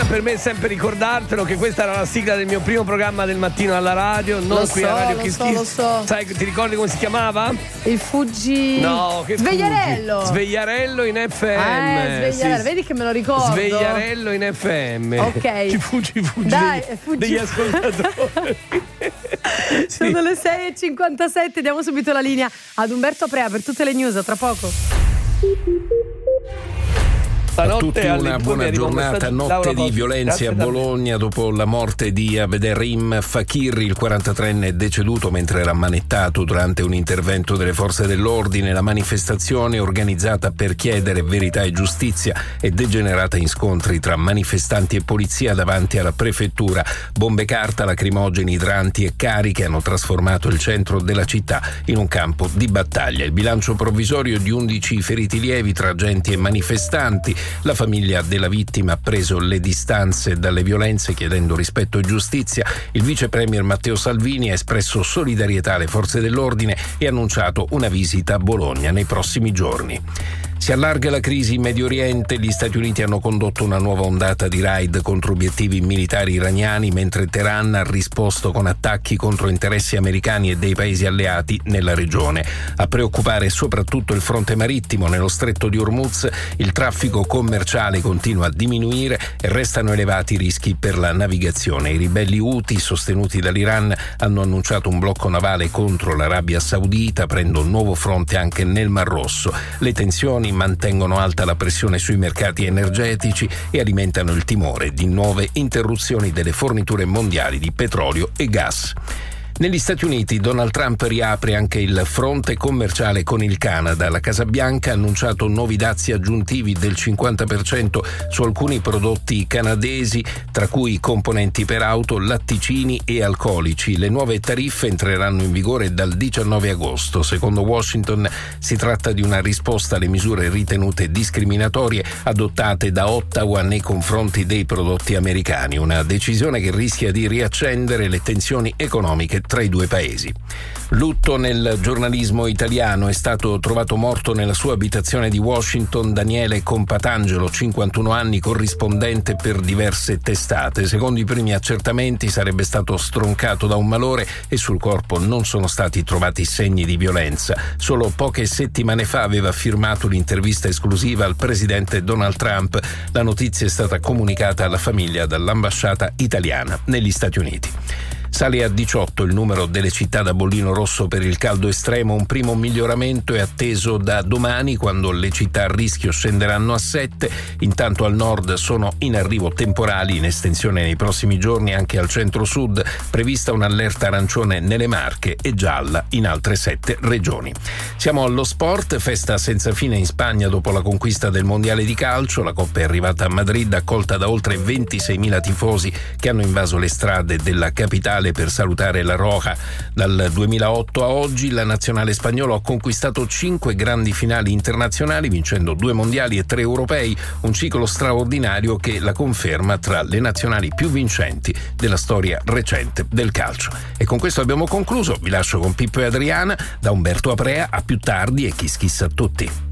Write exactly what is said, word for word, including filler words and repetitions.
per me è sempre ricordartelo che questa era la sigla del mio primo programma del mattino alla radio, non lo qui so, a Radio lo Che so, Schifo. lo so. Sai, ti ricordi come si chiamava? Il Fuggi. No, che Svegliarello. Fuggi? Svegliarello in F M. Eh, Svegliarello, sì. vedi che me lo ricordo. Svegliarello in F M. Ok. Ci fuggi, fuggi. Dai, degli, fuggi. degli ascoltatori. Sì. Sono le sei e cinquantasette, diamo subito la linea ad Umberto Aprea per tutte le news, tra poco. A tutti una buona giornata. Notte di violenze a Bologna dopo la morte di Abderrahim Fakir. Il quarantatreenne è deceduto mentre era ammanettato durante un intervento delle forze dell'ordine. La manifestazione, organizzata per chiedere verità e giustizia, è degenerata in scontri tra manifestanti e polizia davanti alla prefettura. Bombe carta, lacrimogeni, idranti e cariche hanno trasformato il centro della città in un campo di battaglia. Il bilancio provvisorio di undici feriti lievi tra agenti e manifestanti. La famiglia della vittima ha preso le distanze dalle violenze chiedendo rispetto e giustizia. Il vice premier Matteo Salvini ha espresso solidarietà alle forze dell'ordine e ha annunciato una visita a Bologna nei prossimi giorni. Si allarga la crisi in Medio Oriente. Gli Stati Uniti hanno condotto una nuova ondata di raid contro obiettivi militari iraniani, mentre Teheran ha risposto con attacchi contro interessi americani e dei paesi alleati nella regione. A preoccupare soprattutto il fronte marittimo. Nello stretto di Hormuz il traffico commerciale continua a diminuire e restano elevati i rischi per la navigazione. I ribelli Houthi, sostenuti dall'Iran, hanno annunciato un blocco navale contro l'Arabia Saudita, aprendo un nuovo fronte anche nel Mar Rosso. Le tensioni mantengono alta la pressione sui mercati energetici e alimentano il timore di nuove interruzioni delle forniture mondiali di petrolio e gas. Negli Stati Uniti Donald Trump riapre anche il fronte commerciale con il Canada. La Casa Bianca ha annunciato nuovi dazi aggiuntivi del cinquanta per cento su alcuni prodotti canadesi, tra cui componenti per auto, latticini e alcolici. Le nuove tariffe entreranno in vigore dal diciannove agosto. Secondo Washington si tratta di una risposta alle misure ritenute discriminatorie adottate da Ottawa nei confronti dei prodotti americani. Una decisione che rischia di riaccendere le tensioni economiche tra i due paesi. Lutto nel giornalismo italiano. È stato trovato morto nella sua abitazione di Washington Daniele Compatangelo, cinquantuno anni, corrispondente per diverse testate. Secondo i primi accertamenti sarebbe stato stroncato da un malore e sul corpo non sono stati trovati segni di violenza. Solo poche settimane fa aveva firmato l'intervista esclusiva al presidente Donald Trump. La notizia è stata comunicata alla famiglia dall'ambasciata italiana negli Stati Uniti. Sale a diciotto il numero delle città da bollino rosso per il caldo estremo. Un primo miglioramento è atteso da domani, quando le città a rischio scenderanno a sette. Intanto al nord sono in arrivo temporali in estensione nei prossimi giorni anche al centro-sud, prevista un'allerta arancione nelle Marche e gialla in altre sette regioni. Siamo allo sport. Festa senza fine in Spagna dopo la conquista del mondiale di calcio. La Coppa è arrivata a Madrid, accolta da oltre ventiseimila tifosi che hanno invaso le strade della capitale per salutare la Roja. Dal duemilaotto a oggi la nazionale spagnola ha conquistato cinque grandi finali internazionali, vincendo due mondiali e tre europei, un ciclo straordinario che la conferma tra le nazionali più vincenti della storia recente del calcio. E con questo abbiamo concluso. Vi lascio con Pippo e Adriana. Da Umberto Aprea, a più tardi e kiss kiss a tutti.